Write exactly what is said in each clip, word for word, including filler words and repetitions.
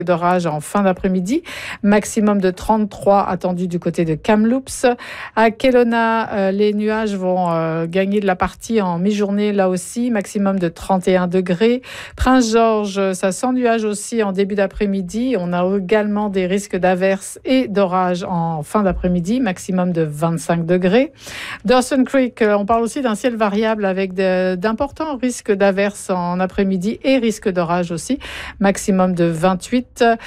d'orage en fin d'après-midi, maximum de trente-trois attendu du côté de Kamloops. À Kelowna, euh, les nuages vont euh, gagner de la partie en mi-journée là aussi, maximum de trente et un degrés. Prince-Georges, ça sent nuage aussi en début d'après-midi. On a également des risques d'averses et d'orage en fin d'après-midi, maximum de vingt-cinq degrés. Dawson Creek, on parle aussi d'un ciel variable avec de, d'importants risques d'averses en après-midi et risques d'orage aussi, maximum de vingt-huit.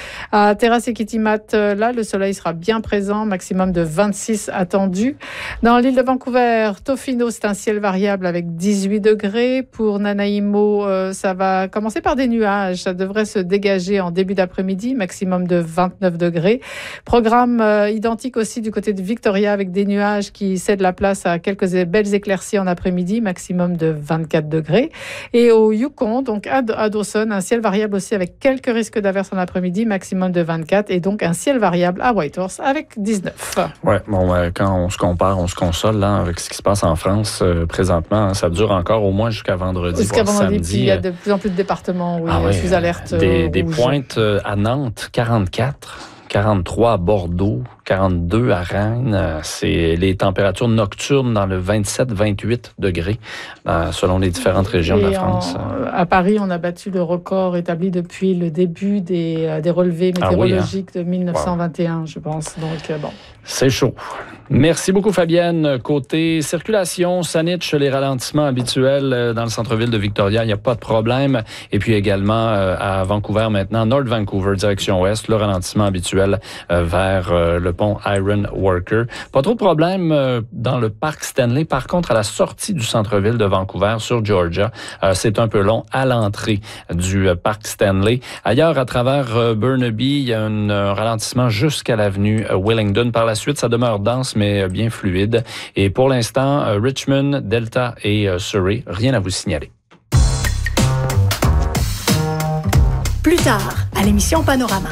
À Terrace et Kitimat, là, le soleil sera bien présent, maximum de vingt-six attendu. Dans l'île de Vancouver, Tofino, c'est un ciel variable avec dix-huit degrés. Pour Nanaimo, euh, ça va commencer par des nuages. Ça devrait se dégager en début d'après-midi, maximum de vingt-neuf degrés. Programme euh, identique aussi du côté de Victoria avec des nuages qui cèdent la place à quelques belles éclaircies en après-midi, maximum de vingt-quatre degrés. Et au Yukon, donc à, à Dawson, un ciel variable aussi avec quelques risques d'averses en après-midi, maximum de vingt-quatre, et donc un ciel variable à Whitehorse avec dix-neuf. Oui, bon, euh, quand on se compare, on se console là, avec ce qui se passe en France euh, présentement. Ça dure encore au moins jusqu'à vendredi, jusqu'à voire vendredi, samedi. Puis il y a de plus en plus de départements où ah je ouais, suis alerte Des, euh, des pointes euh, à Nantes, quarante-quatre. quarante-trois à Bordeaux, quarante-deux à Rennes. C'est les températures nocturnes dans le vingt-sept à vingt-huit degrés euh, selon les différentes régions Et de la France. En, à Paris, on a battu le record établi depuis le début des, des relevés météorologiques ah oui, hein? de mille neuf cent vingt et un, wow. Je pense. Donc, bon. C'est chaud. Merci beaucoup, Fabienne. Côté circulation, Saanich, les ralentissements habituels dans le centre-ville de Victoria, il n'y a pas de problème. Et puis également à Vancouver maintenant, North Vancouver, direction ouest, le ralentissement habituel vers le pont Iron Worker. Pas trop de problème dans le parc Stanley. Par contre, à la sortie du centre-ville de Vancouver sur Georgia, c'est un peu long à l'entrée du parc Stanley. Ailleurs, à travers Burnaby, il y a un ralentissement jusqu'à l'avenue Willingdon. Par la suite, ça demeure dense, mais bien fluide. Et pour l'instant, Richmond, Delta et Surrey, rien à vous signaler. Plus tard, à l'émission Panorama.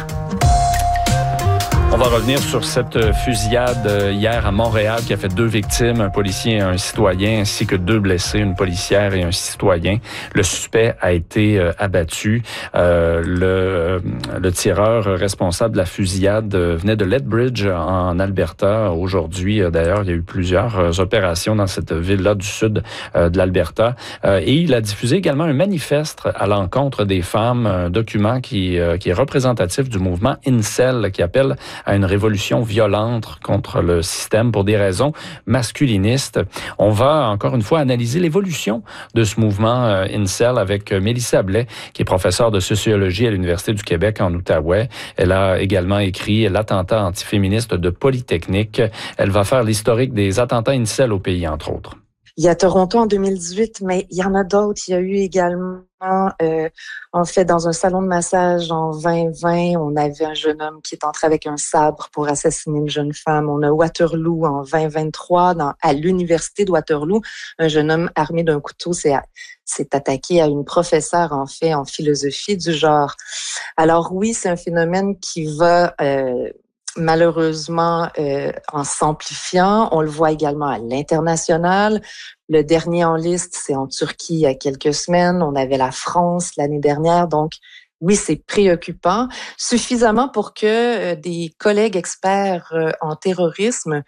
On va revenir sur cette fusillade hier à Montréal qui a fait deux victimes, un policier et un citoyen, ainsi que deux blessés, une policière et un citoyen. Le suspect a été abattu. Euh, le, le tireur responsable de la fusillade venait de Lethbridge en Alberta. Aujourd'hui, d'ailleurs, il y a eu plusieurs opérations dans cette ville-là du sud de l'Alberta. Et il a diffusé également un manifeste à l'encontre des femmes, un document qui, qui est représentatif du mouvement Incel qui appelle à une révolution violente contre le système pour des raisons masculinistes. On va encore une fois analyser l'évolution de ce mouvement euh, Incel avec Mélissa Blais, qui est professeure de sociologie à l'Université du Québec en Outaouais. Elle a également écrit l'attentat antiféministe de Polytechnique. Elle va faire l'historique des attentats Incel au pays, entre autres. Il y a Toronto en deux mille dix-huit, mais il y en a d'autres. Il y a eu également, euh, en fait, dans un salon de massage en vingt vingt, on avait un jeune homme qui est entré avec un sabre pour assassiner une jeune femme. On a Waterloo en vingt vingt-trois, dans, à l'université de Waterloo, un jeune homme armé d'un couteau s'est, s'est attaqué à une professeure, en fait, en philosophie du genre. Alors oui, c'est un phénomène qui va... Euh, malheureusement, euh, en s'amplifiant. On le voit également à l'international. Le dernier en liste, c'est en Turquie il y a quelques semaines. On avait la France l'année dernière. Donc, oui, c'est préoccupant. Suffisamment pour que euh, des collègues experts euh, en terrorisme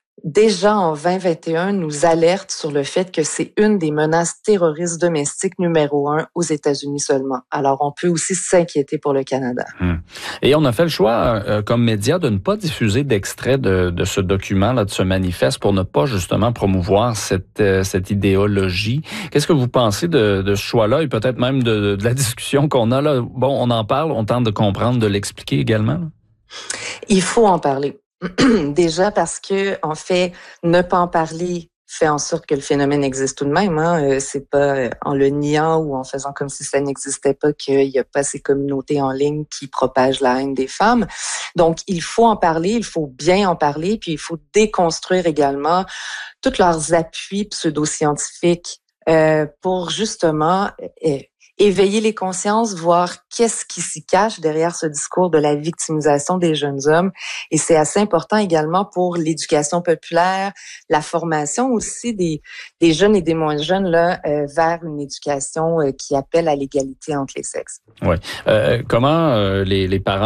déjà en vingt vingt et un, nous alerte sur le fait que c'est une des menaces terroristes domestiques numéro un aux États-Unis seulement. Alors, on peut aussi s'inquiéter pour le Canada. Hum. Et on a fait le choix, euh, comme média, de ne pas diffuser d'extrait de, de ce document-là, de ce manifeste, pour ne pas justement promouvoir cette, euh, cette idéologie. Qu'est-ce que vous pensez de, de ce choix-là et peut-être même de, de la discussion qu'on a là? Bon, on en parle, on tente de comprendre, de l'expliquer également. Là. Il faut en parler. Déjà parce que, en fait, ne pas en parler fait en sorte que le phénomène existe tout de même. Hein. C'est pas en le niant ou en faisant comme si ça n'existait pas qu'il y a pas ces communautés en ligne qui propagent la haine des femmes. Donc, il faut en parler, il faut bien en parler, puis il faut déconstruire également tous leurs appuis pseudo-scientifiques euh, pour justement... Euh, éveiller les consciences, voir qu'est-ce qui s'y cache derrière ce discours de la victimisation des jeunes hommes. Et c'est assez important également pour l'éducation populaire, la formation aussi des, des jeunes et des moins jeunes là euh, vers une éducation euh, qui appelle à l'égalité entre les sexes. Oui. Euh, comment euh, les, les parents